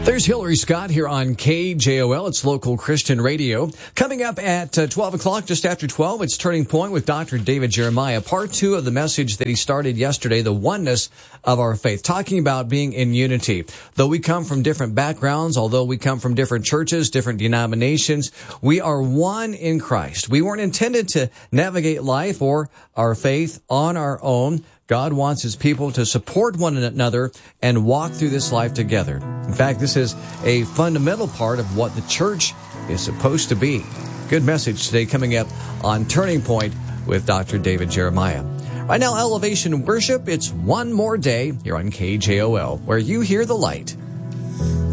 There's Hillary Scott here on KJOL. It's local Christian radio. Coming up at 12 o'clock, just after 12, it's Turning Point with Dr. David Jeremiah. Part 2 of the message that he started yesterday, the oneness of our faith, talking about being in unity. Though we come from different backgrounds, although we come from different churches, different denominations, we are one in Christ. We weren't intended to navigate life or our faith on our own. God wants His people to support one another and walk through this life together. In fact, this is a fundamental part of what the church is supposed to be. Good message today coming up on Turning Point with Dr. David Jeremiah. Right now, Elevation Worship. It's one more day here on KJOL, where you hear the light.